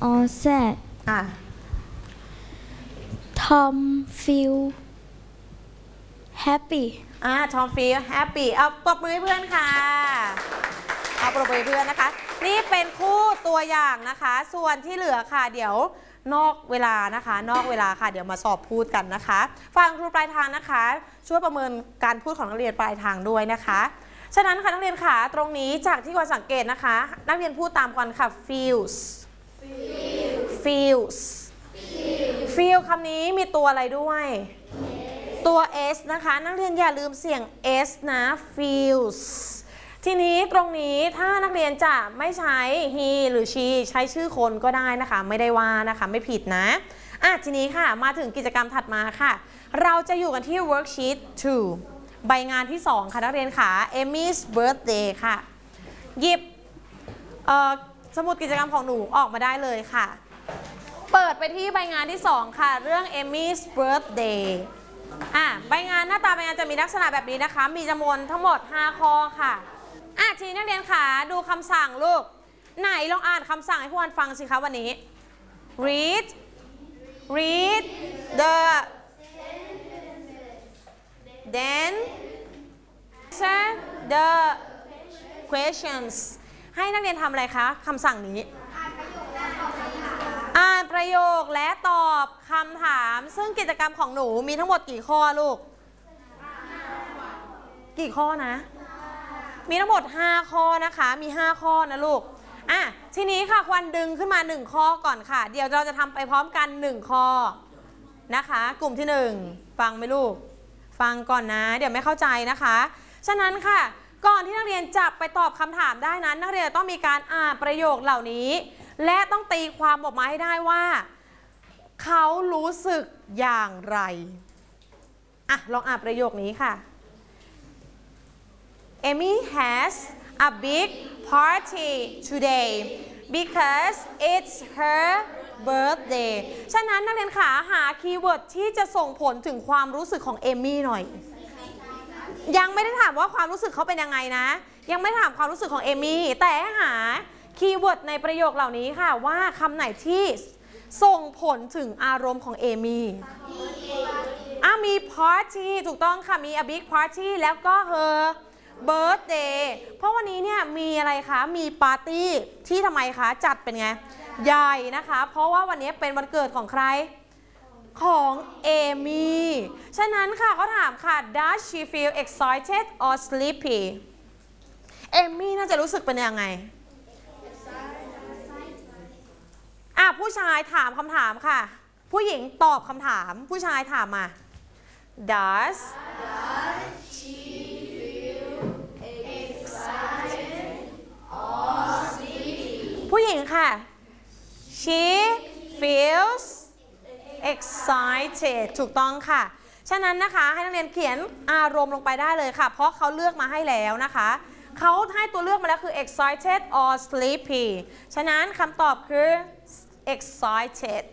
all set Tom feel happy Tom feel happy เอาปรบมือให้เพื่อนค่ะเอาปรบมือให้เพื่อนนะคะนี่เป็นคู่ตัวอย่างนะคะส่วนที่เหลือค่ะเดี๋ยวนอกเวลานะคะนอกเวลาค่ะเดี๋ยวมาสอบพูดกันนะคะฟังครูปลายทางนะคะช่วยประเมินการพูดของนักเรียนปลายทางด้วยนะคะฉะนั้นค่ะนักเรียนค่ะตรงนี้จากที่ควรสังเกตนะคะนักเรียนพูดตามกันค่ะ feels feel คำนี้มีตัวอะไรด้วยตัว s นะคะนักเรียนอย่าลืมเสียง s นะ feels ทีนี้ตรงนี้ถ้านักเรียนจะไม่ใช้ he หรือ she ใช้ชื่อคนก็ได้นะคะไม่ได้ว่านะคะไม่ผิดนะทีนี้ค่ะมาถึงกิจกรรมถัดมาค่ะเราจะอยู่กันที่ worksheet 2 ใบงานที่2ค่ะนักเรียนค่ะ Amy's birthday ค่ะหยิบสมุดกิจกรรมของหนูออกมาได้เลยค่ะเปิดไปที่ใบงานที่2ค่ะเรื่อง Amy's birthdayใบงานหน้าตาใบงานจะมีลักษณะแบบนี้นะคะมีจำนวนทั้งหมด5ข้อค่ะทีนี้นักเรียนค่ะดูคำสั่งลูกไหนลองอ่านคำสั่งให้ผู้อ่านฟังสิคะวันนี้ read the then answer the questions ให้นักเรียนทำอะไรคะคำสั่งนี้อ่านประโยคและตอบคำถามซึ่งกิจกรรมของหนูมีทั้งหมดกี่ข้อลูกกี่ข้อนะมีทั้งหมด5ข้อนะคะมี5ข้อนะลูกทีนี้ค่ะควันดึงขึ้นมา1ข้อก่อนค่ะเดี๋ยวเราจะทำไปพร้อมกัน1ข้อนะคะกลุ่มที่1ฟังไหมลูกฟังก่อนนะเดี๋ยวไม่เข้าใจนะคะฉะนั้นค่ะก่อนที่นักเรียนจะไปตอบคำถามได้นั้นนักเรียนต้องมีการอ่านประโยคเหล่านี้และต้องตีความออกมาให้ได้ว่าเขารู้สึกอย่างไรลองอ่านประโยคนี้ค่ะ Amy has a big party today because it's her birthday ฉะนั้นนักเรียนขาหาคีย์เวิร์ดที่จะส่งผลถึงความรู้สึกของเอมี่หน่อยยังไม่ได้ถามว่าความรู้สึกเขาเป็นยังไงนะยังไม่ถามความรู้สึกของเอมี่แต่หาคีย์เวิร์ดในประโยคเหล่านี้ค่ะว่าคำไหนที่ส่งผลถึงอารมณ์ของเอมี่มี party ถูกต้องค่ะมี a big party แล้วก็ her birthday เพราะวันนี้เนี่ยมีอะไรคะมีปาร์ตี้ที่ทำไมคะจัดเป็นไงใหญ่นะคะเพราะว่าวันนี้เป็นวันเกิดของใครของเอมี่ฉะนั้นค่ะเขาถามค่ะ Does she feel excited or sleepy เอมี่น่าจะรู้สึกเป็นยังไงผู้ชายถามคำถามค่ะผู้หญิงตอบคำถามผู้ชายถามมา Does she feel excited or sleepy ผู้หญิงค่ะ She feels excited ถูกต้องค่ะฉะนั้นนะคะให้นักเรียนเขียนอารมณ์ลงไปได้เลยค่ะเพราะเขาเลือกมาให้แล้วนะคะเขาให้ตัวเลือกมาแล้วคือ excited or sleepy ฉะนั้นคำตอบคือ excited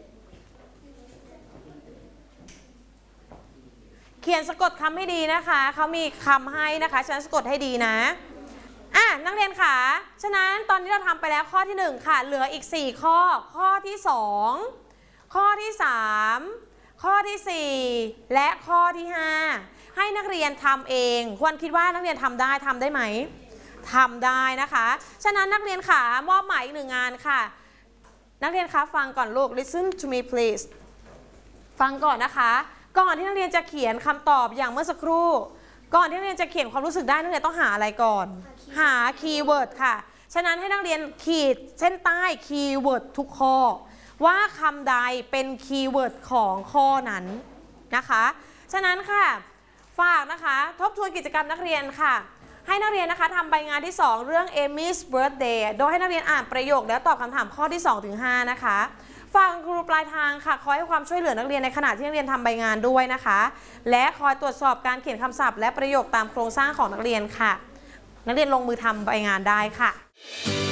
เขียนสะกดคำให้ดีนะคะเขามีคำให้นะคะฉะนั้นสะกดให้ดีนะนักเรียนค่ะฉะนั้นตอนนี้เราทำไปแล้วข้อที่1ค่ะเหลืออีก4ข้อข้อที่2ข้อที่3ข้อที่4และข้อที่5ให้นักเรียนทำเองควรคิดว่านักเรียนทำได้ไหมทำได้นะคะฉะนั้นนักเรียนค่ะมอบหมายอีก1งานค่ะนักเรียนคะฟังก่อนลูก listen to me please ฟังก่อนนะคะก่อนที่นักเรียนจะเขียนคำตอบอย่างเมื่อสักครู่ก่อนที่นักเรียนจะเขียนความรู้สึกได้นักเรียนต้องหาอะไรก่อนหาคีย์เวิร์ดค่ะฉะนั้นให้นักเรียนขีดเส้นใต้คีย์เวิร์ดทุกข้อว่าคำใดเป็นคีย์เวิร์ดของข้อนั้นนะคะฉะนั้นค่ะฝากนะคะทบทวนกิจกรรมนักเรียนค่ะให้นักเรียนนะคะทำใบงานที่2เรื่อง Amy's birthday โดยให้นักเรียนอ่านประโยคแล้วตอบคำถามข้อที่2ถึง5นะคะฟังครูปลายทางค่ะคอยให้ความช่วยเหลือนักเรียนในขณะที่นักเรียนทำใบงานด้วยนะคะและคอยตรวจสอบการเขียนคำศัพท์และประโยคตามโครงสร้างของนักเรียนค่ะนักเรียนลงมือทำใบงานได้ค่ะ